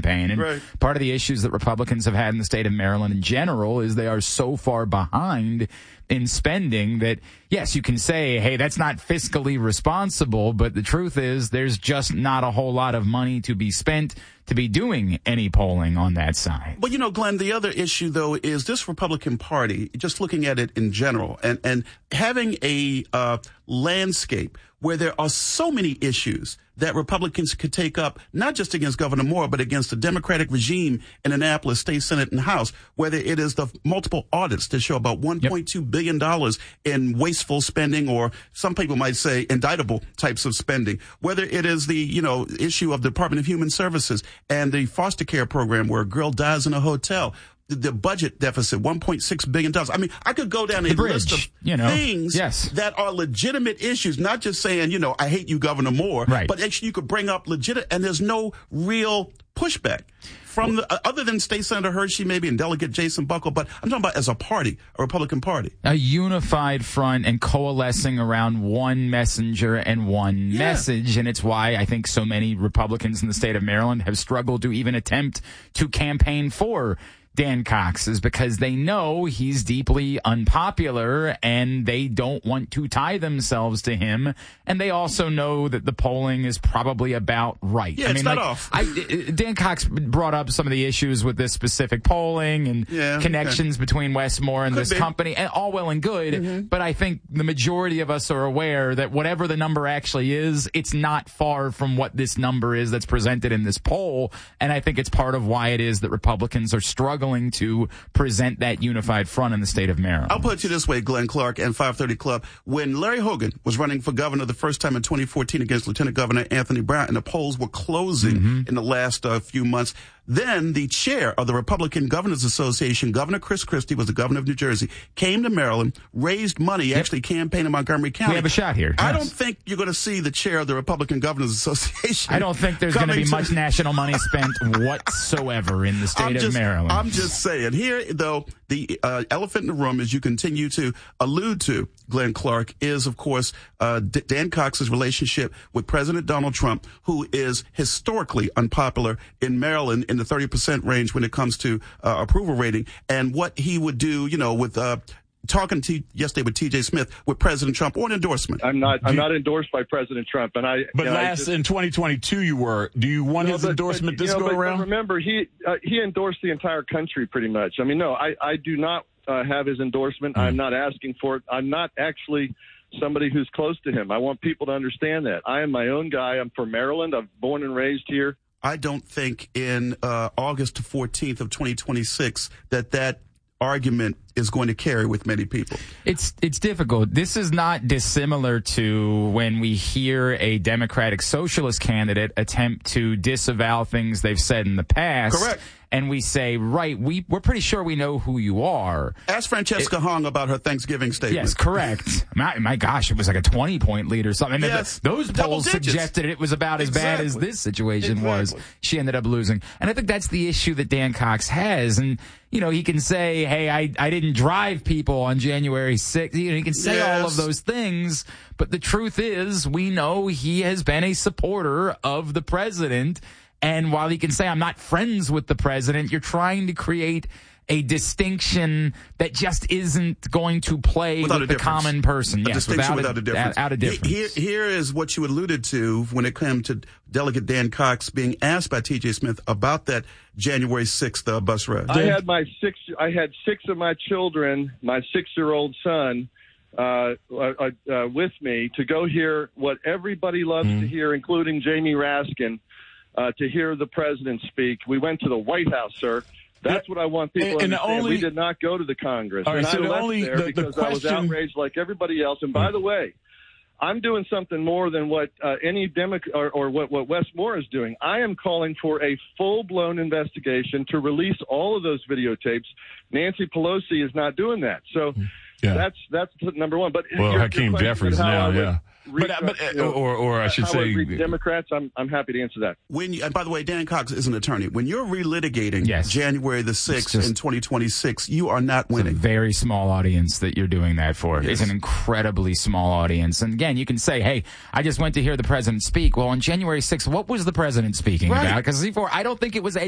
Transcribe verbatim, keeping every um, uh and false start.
campaign. And right. part of the issues that Republicans have had in the state of Maryland in general is they are so far behind in spending that, yes, you can say, hey, that's not fiscally responsible, but the truth is there's just not a whole lot of money to be spent to be doing any polling on that side. But, you know, Glenn, the other issue, though, is this Republican Party, just looking at it in general, and, and having a uh, landscape where there are so many issues that Republicans could take up, not just against Governor Moore, but against the Democratic regime in Annapolis, State Senate, and House, whether it is the multiple audits that show about one point two billion dollars in wasteful spending, or some people might say indictable types of spending, whether it is the, you know, issue of the Department of Human Services and the foster care program where a girl dies in a hotel. The budget deficit, one point six billion dollars. I mean, I could go down a list of you know, things yes. that are legitimate issues, not just saying, you know, I hate you, Governor Moore, right. but actually you could bring up legit, and there's no real pushback from the, uh, other than State Senator Hershey maybe and Delegate Jason Buckle, but I'm talking about as a party, a Republican Party. A unified front and coalescing around one messenger and one yeah. message, and it's why I think so many Republicans in the state of Maryland have struggled to even attempt to campaign for Dan Cox, is because they know he's deeply unpopular and they don't want to tie themselves to him. And they also know that the polling is probably about right. Yeah, I it's mean, not like, off. I, Dan Cox brought up some of the issues with this specific polling and yeah, connections okay. between Westmore and Could this be. company, and all well and good. Mm-hmm. But I think the majority of us are aware that whatever the number actually is, it's not far from what this number is that's presented in this poll. And I think it's part of why it is that Republicans are struggling to present that unified front in the state of Maryland. I'll put it to you this way, Glenn Clark and five thirty Club. When Larry Hogan was running for governor the first time in twenty fourteen against Lieutenant Governor Anthony Brown, and the polls were closing mm-hmm. in the last uh, few months, then the chair of the Republican Governors Association, Governor Chris Christie, was the governor of New Jersey, came to Maryland, raised money, yep. actually campaigned in Montgomery County. We have a shot here. I yes. don't think you're going to see the chair of the Republican Governors Association. I don't think there's going to be much national money spent whatsoever in the state I'm of just, Maryland. I'm just saying. Here, though, the uh, elephant in the room, as you continue to allude to, Glenn Clark, is, of course, uh, D- Dan Cox's relationship with President Donald Trump, who is historically unpopular in Maryland in the thirty percent range when it comes to uh, approval rating, and what he would do, you know, with uh, talking to yesterday with T J Smith with President Trump on endorsement. I'm not. I'm not endorsed by President Trump, and I. But you know, last just, in twenty twenty-two, you were. Do you want no, his but, endorsement but, this know, go but, around? But remember, he uh, he endorsed the entire country pretty much. I mean, no, I I do not uh, have his endorsement. Mm. I'm not asking for it. I'm not actually somebody who's close to him. I want people to understand that. I am my own guy. I'm from Maryland. I'm born and raised here. I don't think in uh, August fourteenth of twenty twenty-six that that argument is going to carry with many people. It's it's difficult. This is not dissimilar to when we hear a Democratic Socialist candidate attempt to disavow things they've said in the past. Correct. And we say, right, we, we're pretty sure we know who you are. Ask Francesca it, Hong about her Thanksgiving statement. Yes, correct. my, my gosh, it was like a twenty-point lead or something. Yes, the, those polls suggested it was about as exactly. bad as this situation exactly. was. She ended up losing. And I think that's the issue that Dan Cox has. And, you know, he can say, hey, I, I didn't drive people on January sixth. You know, he can say yes. all of those things. But the truth is, we know he has been a supporter of the president. And while he can say, I'm not friends with the president, you're trying to create a distinction that just isn't going to play without with the common person. A yes, distinction without, without a, a difference. Out of difference. Here, here is what you alluded to when it came to Delegate Dan Cox being asked by T J Smith about that January sixth uh, bus ride. I had my six. I had six of my children, my six-year-old son, uh, uh, uh, with me to go hear what everybody loves mm. to hear, including Jamie Raskin. Uh, to hear the president speak. We went to the White House, sir. That's what I want people and, to and understand. only, we did not go to the Congress. All right, and so I the left only, there the, the because question, I was outraged like everybody else. And by the way, I'm doing something more than what uh, any Democrat or, or what, what Wes Moore is doing. I am calling for a full-blown investigation to release all of those videotapes. Nancy Pelosi is not doing that. So yeah. that's that's number one. But well, your, Hakeem your Jeffries now, yeah. Reach, but, but, uh, you know, or, or I should how say, I read Democrats. I'm I'm happy to answer that. When you, and by the way, Dan Cox is an attorney. When you're relitigating yes. January the sixth in twenty twenty-six, you are not winning. It's a very small audience that you're doing that for. Yes. It's an incredibly small audience. And again, you can say, "Hey, I just went to hear the president speak." Well, on January sixth, what was the president speaking right. about? Because I don't think it was